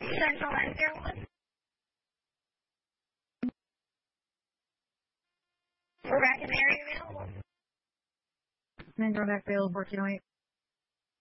Central 901. We're back in the area available. Central back available 1408.